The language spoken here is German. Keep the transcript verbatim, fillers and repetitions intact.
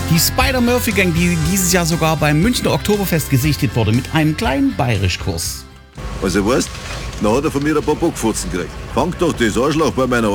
Die Spider-Murphy-Gang, die dieses Jahr sogar beim Münchner Oktoberfest gesichtet wurde, mit einem kleinen Bayerischkurs. Also weißt, dann hat er von mir ein paar Bockfotzen gekriegt. Fangt doch das Arschloch bei meiner